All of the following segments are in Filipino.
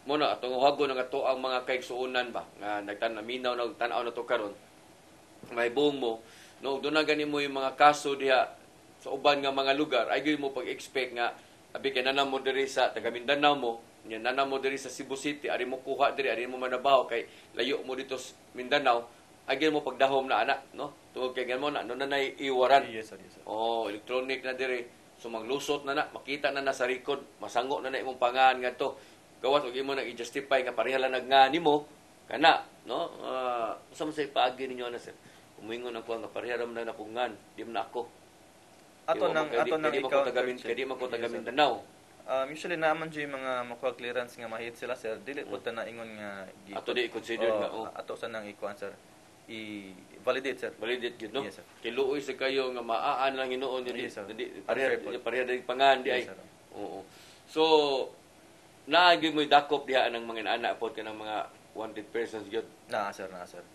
mo na atong hago nga to ang mga kaigsuonan ba nga nagtanaminaw nagtan-aw na to karon may buong mo no do na gani mo yung mga kaso diha sa uban nga mga lugar ay gyud mo pag-expect nga abi kay nanam mo diri sa taga Mindanao mo nya nanam mo diri sa Cebu City ari mo kuha diri ari mo manabaho kay layo mo dito sa Mindanao ay gyud mo pagdahom na ana no tungod kay mo na no nanay iwaran Yes, sir. oh electronic na diri so maglusot na makita na sa record masango na imong pangan ngadto gawas og imo nang i-justify nga pareha lang nga nimo kana no usa man say paagi ninyo na sir umingon ako nga pareha ra man na nakungan di man ako Ato nang ikaw kadi man ko taga Mindanao usually naman jud mga makuha clearance nga mahit sila sir dili po ta na ingon nga ato di consider nga ato sa nang ikuan sir i-validate sir validate gid no yes, sir. Kay luoy sa kayo nga maaan lang hinuon Yes, sir. pareha ding pangan di ay Yes, sir. oo so naagi mo dakop diha ng mga anak pod kanang mga wanted persons gyud na sir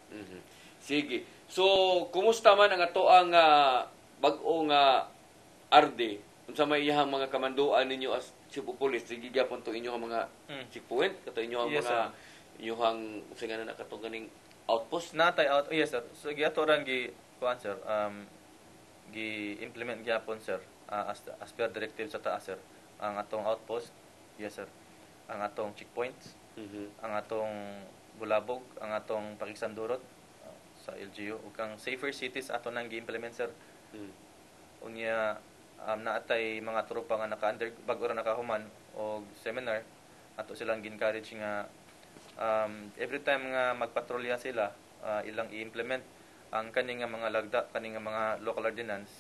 sige so kumusta man ang ato ang bag-o nga RD unsa may iyang mga kamanduan ninyo as Cebu Police sige gyapon to inyo mga checkpoint kato inyo ang Yes, mga sir. iyohang unsa nga na katong ganing outpost natay out yes sir so giato ran gi kuan sir gi implement gyapon sir as per directive sa taas sir ang atong outpost yes sir ang atong checkpoints ang atong bulabog ang atong pakisandurot sa LGU ug kang safer cities ato nang gi-implement sir unya naatay mga tropa nga naka-under bag-o ra nakahuman og seminar ato silang gi-encourage nga every time nga magpatrolya sila ilang i-implement ang kaning nga mga lagda kaning nga mga local ordinance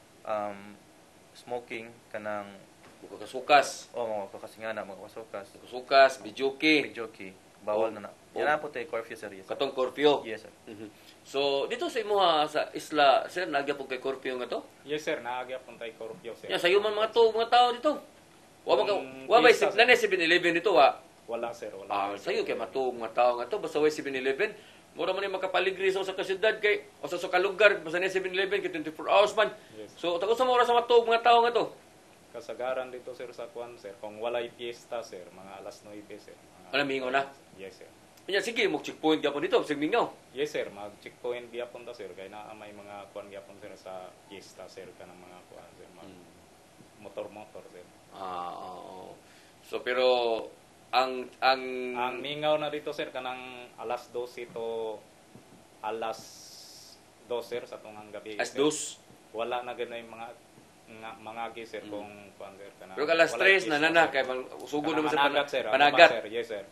smoking kanang makasukas mga pakasingana mga makasukas bijoki bawal na yan po tay curfew sir yes, sir. katong curfew yes sir so dito sa imuha sa isla sir nagya po kay curfew nga to Yes sir, naagya po tayo curfew sir. ya sayo man mga tao dito wa ba 7-Eleven dito Wala sir, wala. Sayo kay matuog mga tao nga to basta way 7-Eleven mura man ni makapaligri sa kasyudad kay o sa kalugar basta ni 7-Eleven kay 24 hours man. Yes. So tago sa mura sa matuog mga tao nga to. Kasagaran dito sir sa kwan sir, kung walay fiesta sir, mga alas 9 sir. Wala mingaw na. Yes sir. Kanya sige mo checkpoint gyapon dito sig mingaw. Yes sir, mag-checkpoint gyapon ta sir kay naa may mga kwan gyapon sir sa fiesta sir kanang mga kwan sir, mga motor sir. Oo. So pero ang mingaw na dito sir kanang alas 12 to alas 2 sir sa tungang gabi. as dos. Wala na ganay mga sir kung kuan sir kanang. Pero alas 3 na kay sugod naman sa panagat. Sir. Yes sir.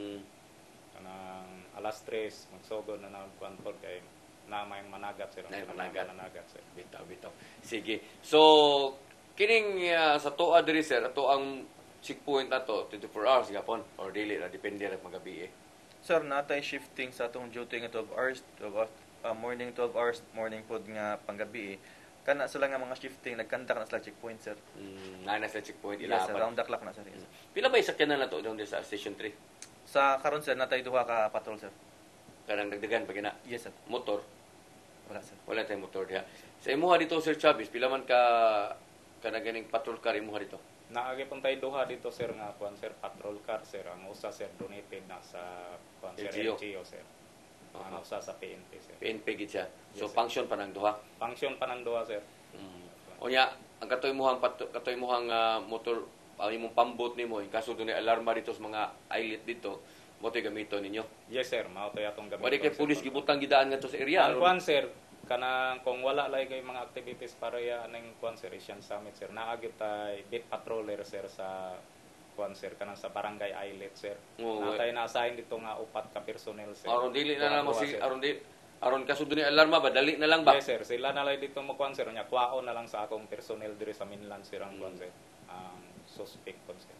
Kanang alas 3 magsugod na kuan pod kay na may managat sir. Managat sir. Bitaw. Sige. So kining sa tuwa diri sir ato ang checkpoint nato 24 hours gapon or daily na depende ra magabi sir natay shifting sa atong duty nga 12 hours morning 12 hours morning pod nga panggabi kana sila nga mga shifting nagkandak na sila checkpoint sir na sa checkpoint yes, sir, round the clock na sir yes. Pila ba sakyanan nato doon sa station 3 sa karon sir natay duha ka patrol sir kanang dagdagan pag ina yes sir motor wala sir wala tay motor diha sa imuha dito sir Chavez pila man ka kana ganing patrol car imuha dito naagi pun tayo duha dito sir nga kuan sir patrol car sir ang usa sir donated na sa kuan sir LGO sir ang usa sa PNP sir PNP gid siya so yes, function pa nang duha function pa nang duha sir unya ang katoy muhang motor ang imong pambot nimo in kaso dunay alarma dito sa mga islet dito mo tay gamiton ninyo yes sir mao tay atong gamiton wala kay pulis gibutang gidaan ngadto sa area ang kuan sir kanang kung wala lay kay mga activities para ya ning kuan sir Asian Summit sir naagi tay beat patroller sir sa kuan sir kanang sa barangay islet sir natay na-assign dito nga 4 ka personnel sir aron dili na lang aron kaso dunay alarma ba dali na lang ba yes sir sila na lay dito mo kuan sir nya kwaon na lang sa akong personnel diri sa mainland sir ang kuan sir ang suspect kuan sir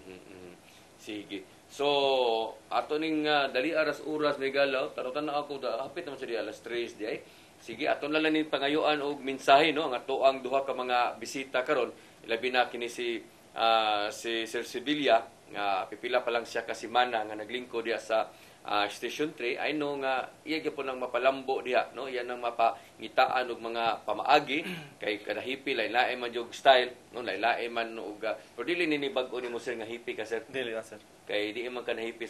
sige so ato ning dali oras may galaw tarutan na ako hapit naman sa di alas 3 di ay sige aton lang ni pangayuan og mensahe no ang ato ang duha ka mga bisita karon labi na kini si Sir Sibilia nga pipila pa lang siya ka semana nga naglingkod diha sa Station 3. I know nga iya gyud po nang mapalambo diha, no? Iya nang mapangitaan og mga pamaagi kay kada hippie lain-lain man jog style, no? Lain-lain man og pero dili ni bag-o nimo sir nga hippie ka sir. Dili na, sir. Kay di man ka na hippie